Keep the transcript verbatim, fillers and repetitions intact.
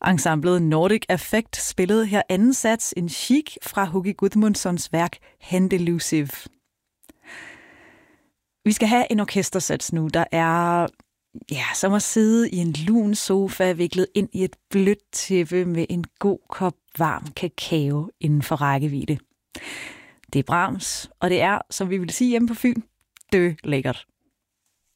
Ensemblet Nordic Affect spillede her anden sats, en chic fra Hugi Gudmundssons værk Handelusive. Vi skal have en orkestersats nu, der er ja, som at sidde i en lun sofa, viklet ind i et blødt tæppe med en god kop varm kakao inden for rækkevidde. Det er Brahms, og det er, som vi vil sige hjemme på Fyn, dø lækkert.